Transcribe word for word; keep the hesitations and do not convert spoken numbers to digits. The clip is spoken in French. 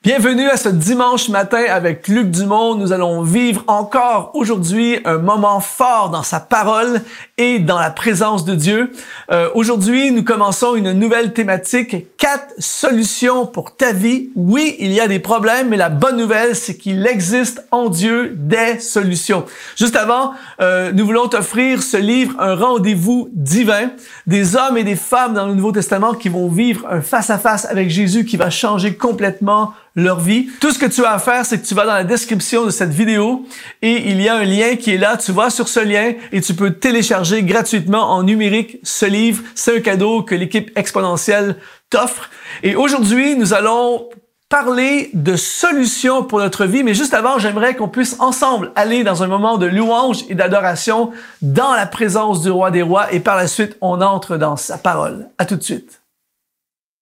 Bienvenue à ce dimanche matin avec Luc Dumont. Nous allons vivre encore aujourd'hui un moment fort dans sa parole et dans la présence de Dieu. Euh, aujourd'hui, nous commençons une nouvelle thématique, quatre solutions pour ta vie. Oui, il y a des problèmes, mais la bonne nouvelle, c'est qu'il existe en Dieu des solutions. Juste avant, euh, nous voulons t'offrir ce livre, un rendez-vous divin, des hommes et des femmes dans le Nouveau Testament qui vont vivre un face-à-face avec Jésus qui va changer complètement leur vie. Tout ce que tu as à faire, c'est que tu vas dans la description de cette vidéo et il y a un lien qui est là. Tu vas sur ce lien et tu peux télécharger gratuitement en numérique ce livre. C'est un cadeau que l'équipe exponentielle t'offre. Et aujourd'hui, nous allons parler de solutions pour notre vie. Mais juste avant, j'aimerais qu'on puisse ensemble aller dans un moment de louange et d'adoration dans la présence du Roi des Rois et par la suite, on entre dans sa parole. À tout de suite.